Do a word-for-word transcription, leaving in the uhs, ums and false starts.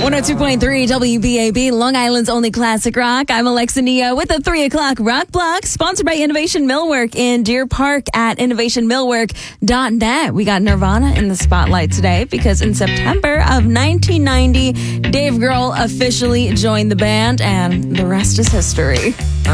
one oh two point three W B A B, Long Island's only classic rock. I'm Alexa Neo with the three o'clock Rock Block, sponsored by Innovation Millwork in Deer Park at innovation millwork dot net. We got Nirvana in the spotlight today because in September of nineteen ninety, Dave Grohl officially joined the band, and the rest is history.